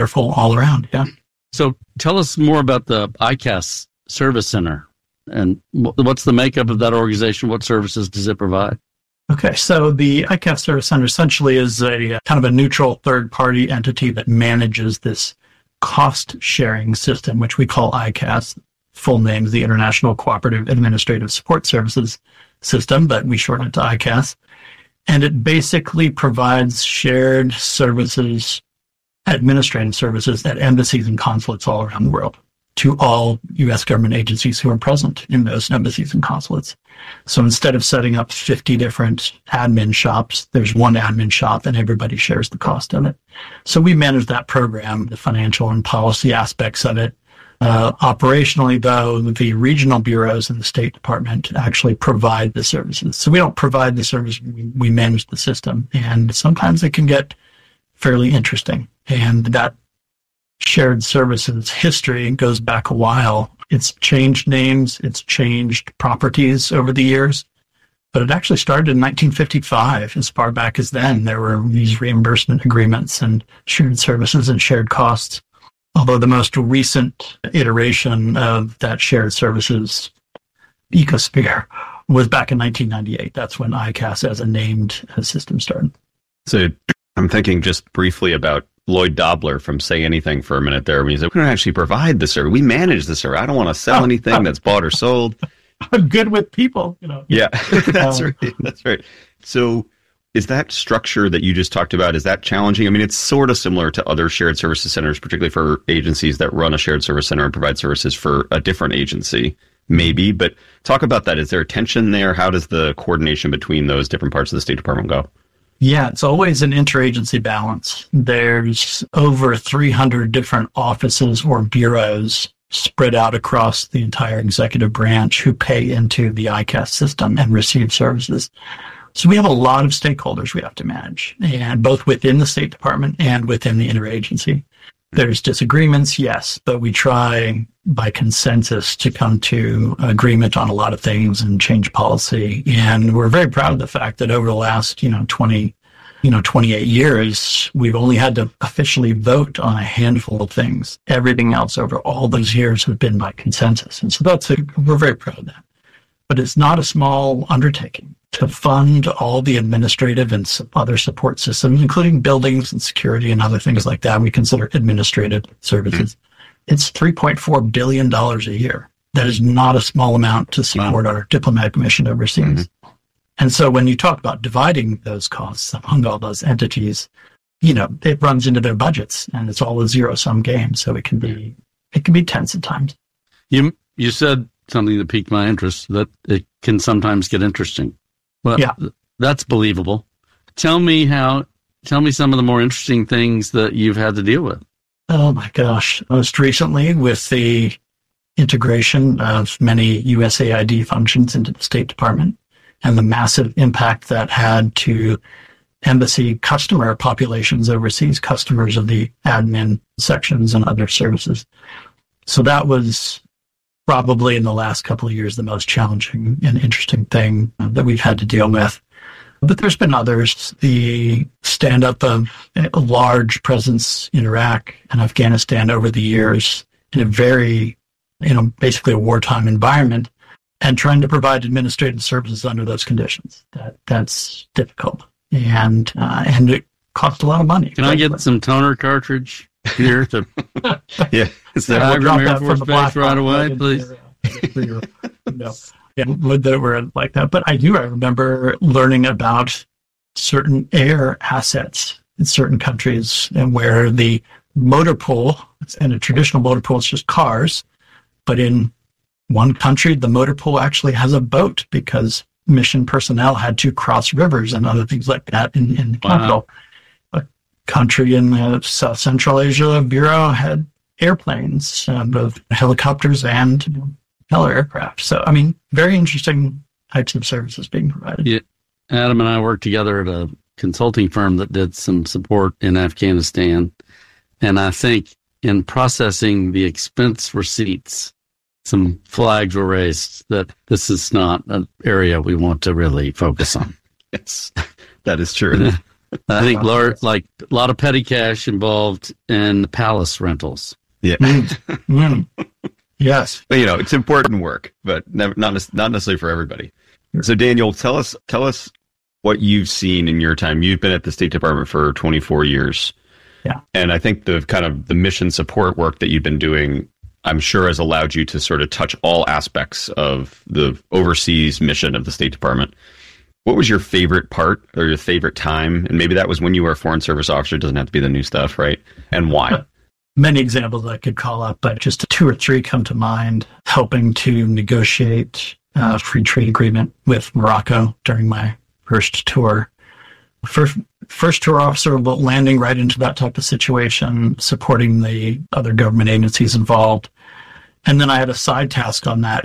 full all around. Yeah. So tell us more about the ICAS Service Center and what's the makeup of that organization? What services does it provide? Okay, so the ICAS Service Center essentially is a kind of a neutral third-party entity that manages this cost-sharing system, which we call ICAS. Full name is the International Cooperative Administrative Support Services System, but we shorten it to ICAS. And it basically provides shared services, administrative services at embassies and consulates all around the world to all U.S. government agencies who are present in those embassies and consulates. So instead of setting up 50 different admin shops, there's one admin shop and everybody shares the cost of it. So we manage that program, the financial and policy aspects of it. Operationally, though, the regional bureaus in the State Department actually provide the services. So we don't provide the service, we manage the system. And sometimes it can get fairly interesting. And that shared services history goes back a while. It's changed names, it's changed properties over the years, but it actually started in 1955. As far back as then, there were these reimbursement agreements and shared services and shared costs. Although the most recent iteration of that shared services ecosphere was back in 1998. That's when ICAS as a named system started. So I'm thinking just briefly about Lloyd Dobler from Say Anything for a minute there. When he said, we don't actually provide the service. We manage the service. I don't want to sell anything that's bought or sold. I'm good with people, you know. Yeah, that's right. That's right. So is that structure that you just talked about, is that challenging? I mean, it's sort of similar to other shared services centers, particularly for agencies that run a shared service center and provide services for a different agency, maybe. But talk about that. Is there a tension there? How does the coordination between those different parts of the State Department go? Yeah, it's always an interagency balance. There's over 300 different offices or bureaus spread out across the entire executive branch who pay into the ICAS system and receive services. So we have a lot of stakeholders we have to manage, and both within the State Department and within the interagency. There's disagreements, yes, but we try by consensus to come to agreement on a lot of things and change policy. And we're very proud of the fact that over the last, 28 years, we've only had to officially vote on a handful of things. Everything else over all those years have been by consensus. And so we're very proud of that. But it's not a small undertaking to fund all the administrative and other support systems, including buildings and security and other things like that. We consider administrative services. It's $3.4 billion a year. That is not a small amount to support our diplomatic mission overseas. Mm-hmm. And so when you talk about dividing those costs among all those entities, it runs into their budgets, and it's all a zero-sum game. So it can be tense at times. You said something that piqued my interest, that it can sometimes get interesting. Well, yeah, that's believable. Tell me some of the more interesting things that you've had to deal with. Oh my gosh. Most recently with the integration of many USAID functions into the State Department and the massive impact that had to embassy customer populations overseas, customers of the admin sections and other services. So that was probably in the last couple of years the most challenging and interesting thing that we've had to deal with. But there's been others. The stand-up of a large presence in Iraq and Afghanistan over the years in a very, basically a wartime environment, and trying to provide administrative services under those conditions. That's difficult. And it costs a lot of money. Can I get some toner cartridge here to yeah, we'll drop Air Force Base right away, please? Yeah, that were like that. But I remember learning about certain air assets in certain countries, and where the motor pool, and a traditional motor pool is just cars, but in one country, the motor pool actually has a boat because mission personnel had to cross rivers and other things like that in the capital. A country in South Central Asia bureau had airplanes, both helicopters and propeller aircraft. So, very interesting types of services being provided. Yeah. Adam and I worked together at a consulting firm that did some support in Afghanistan. And I think in processing the expense receipts, some flags were raised that this is not an area we want to really focus on. Yes, that is true. I think like a lot of petty cash involved in palace rentals. Yeah. Yes. But, it's important work, but not necessarily for everybody. So Daniel, tell us what you've seen in your time. You've been at the State Department for 24 years. Yeah. And I think the mission support work that you've been doing, I'm sure, has allowed you to sort of touch all aspects of the overseas mission of the State Department. What was your favorite part or your favorite time? And maybe that was when you were a Foreign Service officer. It doesn't have to be the new stuff, right? And why? Many examples I could call up, but just 2 or 3 come to mind. Helping to negotiate a free trade agreement with Morocco during my first tour. First tour officer, landing right into that type of situation, supporting the other government agencies involved. And then I had a side task on that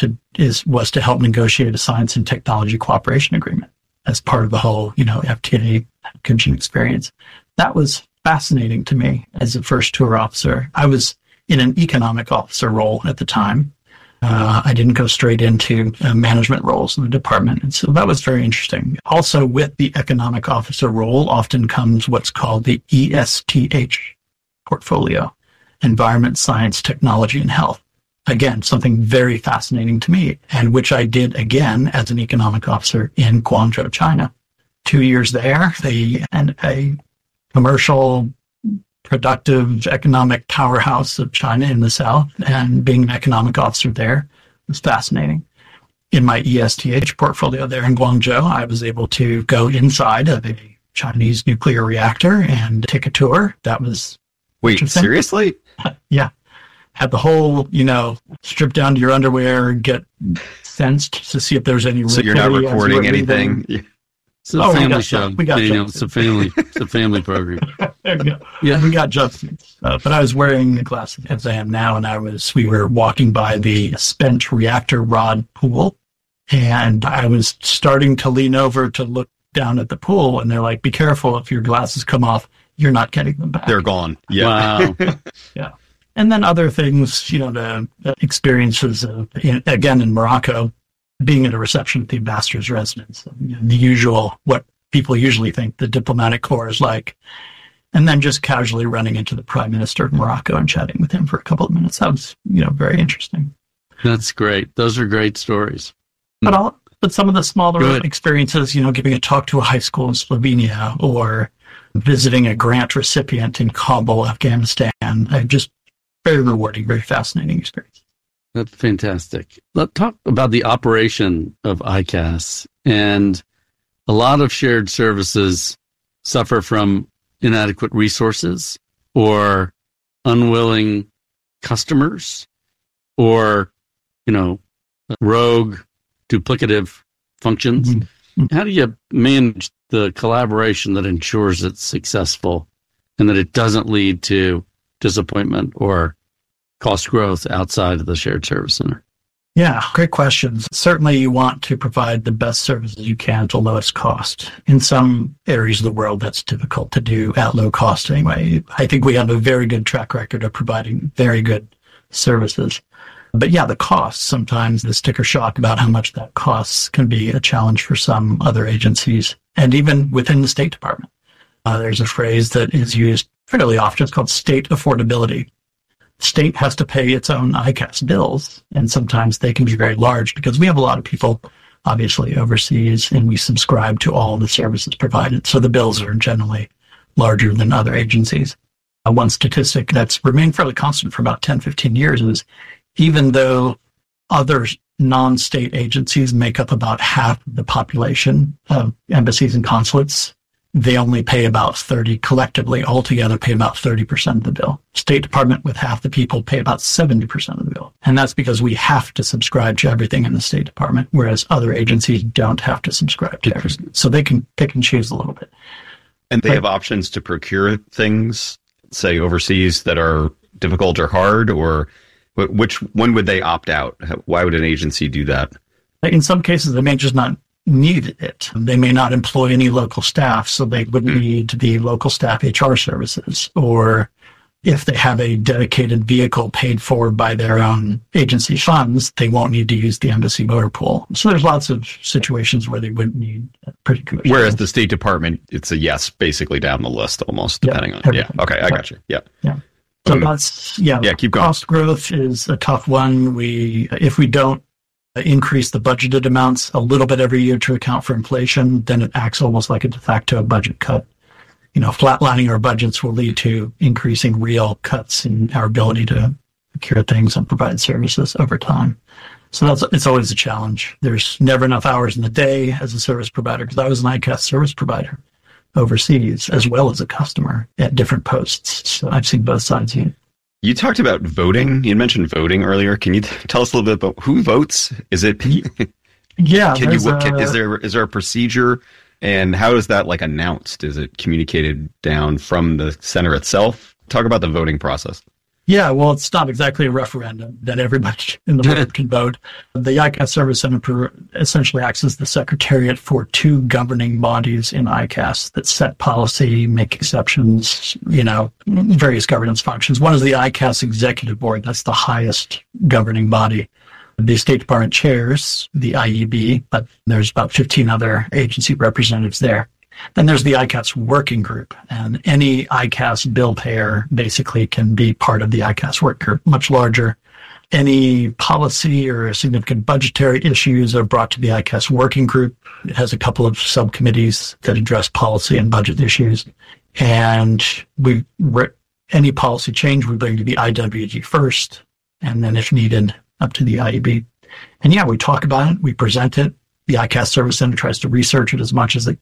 was to help negotiate a science and technology cooperation agreement as part of the whole, FTA coaching experience. That was fascinating to me as a first tour officer. I was in an economic officer role at the time. I didn't go straight into management roles in the department. And so that was very interesting. Also, with the economic officer role often comes what's called the ESTH portfolio, Environment, Science, Technology, and Health. Again, something very fascinating to me, and which I did again as an economic officer in Guangzhou, China. 2 years there, and a commercial, productive economic powerhouse of China in the south, and being an economic officer there was fascinating. In my ESTH portfolio there in Guangzhou, I was able to go inside of a Chinese nuclear reactor and take a tour. That was seriously? Yeah. Had the whole, strip down to your underwear, get sensed to see if there's any. So you're not recording anything. It's a family show. It's a family program. There we go. Yeah, we got justice. But I was wearing the glasses as I am now, and we were walking by the spent reactor rod pool, and I was starting to lean over to look down at the pool, and they're like, "Be careful! If your glasses come off, you're not getting them back." They're gone. Yeah. Wow. Yeah. And then other things, the experiences of, again, in Morocco, being at a reception at the ambassador's residence, the usual, what people usually think the diplomatic corps is like, and then just casually running into the prime minister of Morocco and chatting with him for a couple of minutes. That was, very interesting. That's great. Those are great stories. But some of the smaller experiences, giving a talk to a high school in Slovenia or visiting a grant recipient in Kabul, Afghanistan, very rewarding, very fascinating experience. That's fantastic. Let's talk about the operation of ICAS. And a lot of shared services suffer from inadequate resources or unwilling customers or, rogue, duplicative functions. Mm-hmm. How do you manage the collaboration that ensures it's successful and that it doesn't lead to disappointment or cost growth outside of the shared service center? Yeah, great questions. Certainly you want to provide the best services you can at the lowest cost. In some areas of the world, that's difficult to do at low cost anyway. I think we have a very good track record of providing very good services. But yeah, the costs, sometimes the sticker shock about how much that costs can be a challenge for some other agencies. And even within the State Department, there's a phrase that is used fairly often. It's called state affordability. State has to pay its own ICAS bills, and sometimes they can be very large because we have a lot of people, obviously, overseas, and we subscribe to all the services provided. So the bills are generally larger than other agencies. One statistic that's remained fairly constant for about 10, 15 years is even though other non-state agencies make up about half the population of embassies and consulates, they only pay about 30, collectively, altogether pay about 30% of the bill. State Department with half the people pay about 70% of the bill. And that's because we have to subscribe to everything in the State Department, whereas other agencies don't have to subscribe to everything. So they can pick and choose a little bit. And they have options to procure things, say, overseas that are difficult or hard, or when would they opt out? Why would an agency do that? In some cases, they may just not need it. They may not employ any local staff, so they wouldn't need the local staff HR services, or if they have a dedicated vehicle paid for by their own agency funds, they won't need to use the embassy motor pool. So there's lots of situations where they wouldn't need particular. Whereas the State Department, it's a yes, basically down the list almost, depending on. Everything. Yeah. Okay, I got you. Yeah. Yeah. So that's, keep going. Cost growth is a tough one. If we don't increase the budgeted amounts a little bit every year to account for inflation, then it acts almost like a de facto budget cut. Flatlining our budgets will lead to increasing real cuts in our ability to procure things and provide services over time. So it's always a challenge. There's never enough hours in the day as a service provider, because I was an ICAS service provider overseas as well as a customer at different posts. So I've seen both sides here. You talked about voting. You mentioned voting earlier. Can you tell us a little bit about who votes? Is it? Yeah. Is there a procedure? And how is that announced? Is it communicated down from the center itself? Talk about the voting process. Yeah, well, it's not exactly a referendum that everybody in the world can vote. The ICAS Service Center essentially acts as the secretariat for two governing bodies in ICAS that set policy, make exceptions, various governance functions. One is the ICAS Executive Board. That's the highest governing body. The State Department chairs the IEB, but there's about 15 other agency representatives there. Then there's the ICAS working group, and any ICAS bill payer basically can be part of the ICAS work group, much larger. Any policy or significant budgetary issues are brought to the ICAS working group. It has a couple of subcommittees that address policy and budget issues. And any policy change we bring to the IWG first, and then if needed, up to the IEB. And we talk about it, we present it. The ICAS Service Center tries to research it as much as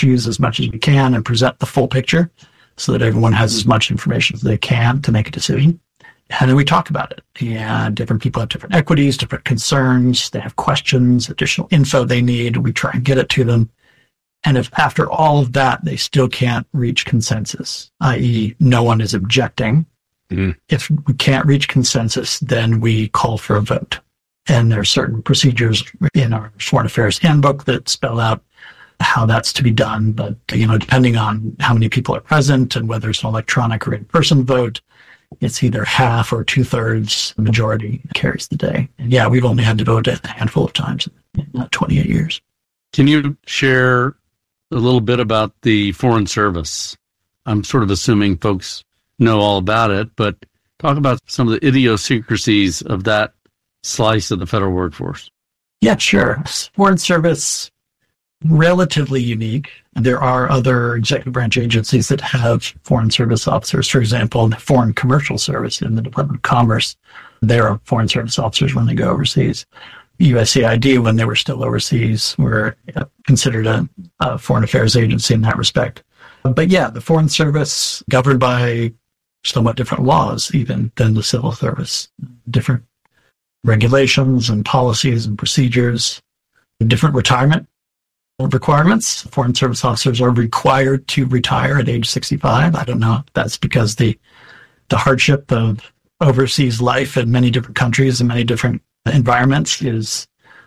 we can and present the full picture so that everyone has as much information as they can to make a decision. And then we talk about it. And different people have different equities, different concerns. They have questions, additional info they need. We try and get it to them. And if after all of that, they still can't reach consensus, i.e. no one is objecting, if we can't reach consensus, then we call for a vote. And there are certain procedures in our Foreign Affairs Handbook that spell out how that's to be done. But, depending on how many people are present and whether it's an electronic or in-person vote, it's either half or 2/3. The majority carries the day. And we've only had to vote a handful of times in 28 years. Can you share a little bit about the Foreign Service? I'm sort of assuming folks know all about it, but talk about some of the idiosyncrasies of that slice of the federal workforce. Yeah, sure. Foreign Service, relatively unique. There are other executive branch agencies that have Foreign Service officers. For example, the Foreign Commercial Service in the Department of Commerce, there are Foreign Service officers when they go overseas. USAID, when they were still overseas, were considered a foreign affairs agency in that respect. But the Foreign Service, governed by somewhat different laws even than the civil service, different regulations and policies and procedures, different retirement requirements. Foreign Service officers are required to retire at age 65. I don't know if that's because the hardship of overseas life in many different countries and many different environments is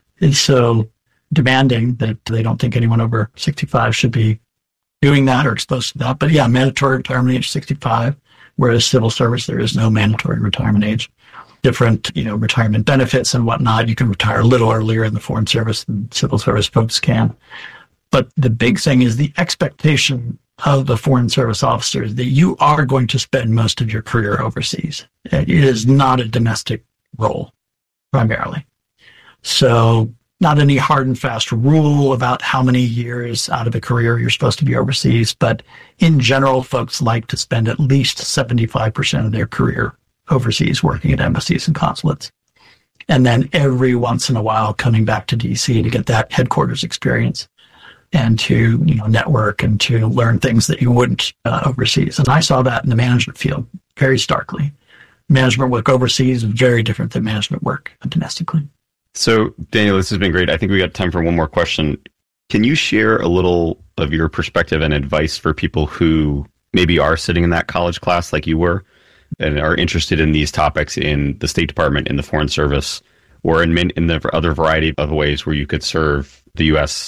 so demanding that they don't think anyone over 65 should be doing that or exposed to that. But mandatory retirement age 65, whereas civil service, there is no mandatory retirement age. Different, retirement benefits and whatnot. You can retire a little earlier in the Foreign Service than civil service folks can. But the big thing is the expectation of the Foreign Service officers that you are going to spend most of your career overseas. It is not a domestic role, primarily. So not any hard and fast rule about how many years out of a career you're supposed to be overseas, but in general, folks like to spend at least 75% of their career overseas working at embassies and consulates. And then every once in a while coming back to DC to get that headquarters experience and to, network and to learn things that you wouldn't overseas. And I saw that in the management field very starkly. Management work overseas is very different than management work domestically. So, Daniel, this has been great. I think we got time for one more question. Can you share a little of your perspective and advice for people who maybe are sitting in that college class like you were and are interested in these topics in the State Department, in the Foreign Service, or in the other variety of ways where you could serve the U.S.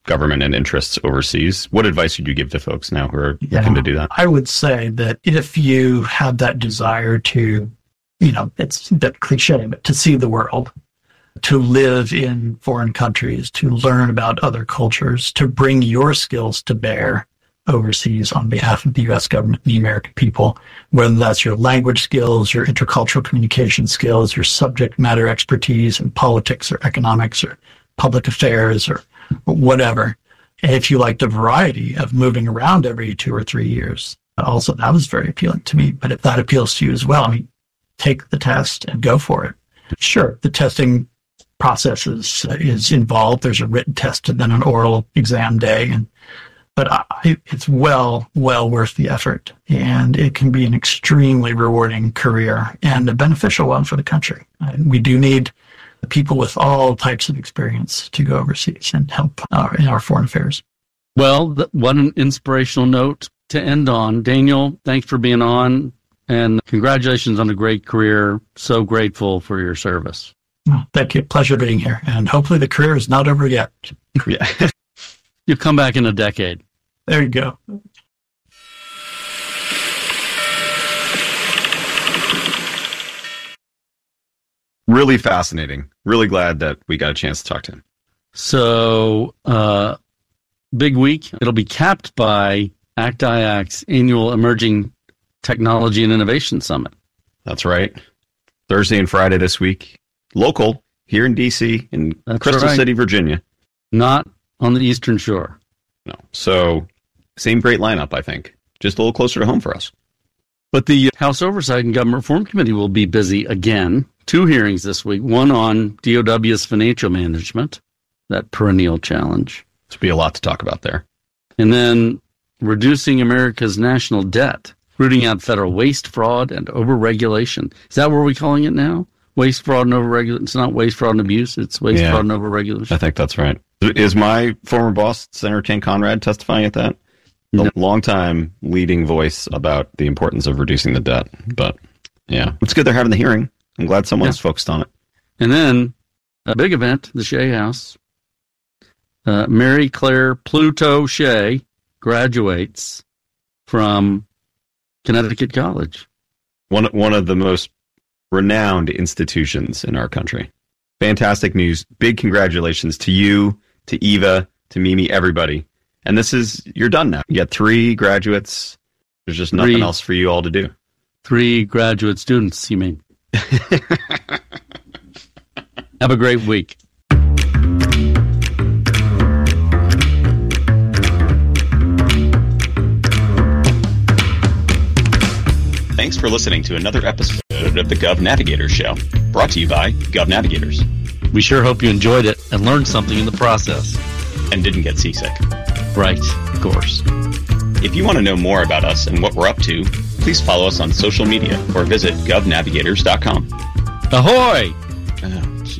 government and interests overseas. What advice would you give to folks now who are looking to do that? I would say that if you have that desire to, it's a bit cliche, but to see the world, to live in foreign countries, to learn about other cultures, to bring your skills to bear overseas on behalf of the U.S. government and the American people, whether that's your language skills, your intercultural communication skills, your subject matter expertise in politics or economics or public affairs or whatever. If you like the variety of moving around every 2 or 3 years, also that was very appealing to me. But if that appeals to you as well, take the test and go for it. Sure, the testing process is involved. There's a written test and then an oral exam day, but it's well worth the effort, and it can be an extremely rewarding career and a beneficial one for the country. We do need people with all types of experience to go overseas and help in our foreign affairs. Well, what an inspirational note to end on. Daniel, thanks for being on, and congratulations on a great career. So grateful for your service. Well, thank you. Pleasure being here, and hopefully the career is not over yet. Yeah. You'll come back in a decade. There you go. Really fascinating. Really glad that we got a chance to talk to him. So, big week. It'll be capped by ACT-IAC's annual Emerging Technology and Innovation Summit. That's right. Thursday and Friday this week. Local, here in D.C., in Crystal City, Virginia. Not on the Eastern Shore. No. So, same great lineup, I think. Just a little closer to home for us. But the House Oversight and Government Reform Committee will be busy again. 2 hearings this week. One on DOW's financial management, that perennial challenge. There'll be a lot to talk about there. And then reducing America's national debt, rooting out federal waste, fraud, and overregulation. Is that what we're calling it now? Waste, fraud, and overregulation. It's not waste, fraud, and abuse. It's waste, fraud, and overregulation. I think that's right. Is my former boss, Senator Ken Conrad, testifying at that? No. A long-time leading voice about the importance of reducing the debt. But, yeah, it's good they're having the hearing. I'm glad someone's focused on it. And then a big event, the Shea House. Mary Claire Pluto Shea graduates from Connecticut College. One of the most renowned institutions in our country. Fantastic news. Big congratulations to you, to Eva, to Mimi, everybody. And you're done now. You got 3 graduates. There's just nothing else for you all to do. 3 graduate students, you mean? Have a great week. Thanks for listening to another episode of the Gov Navigators Show, brought to you by Gov Navigators. We sure hope you enjoyed it and learned something in the process. And didn't get seasick. Right, of course. If you want to know more about us and what we're up to, please follow us on social media or visit govnavigators.com. Ahoy! Oh,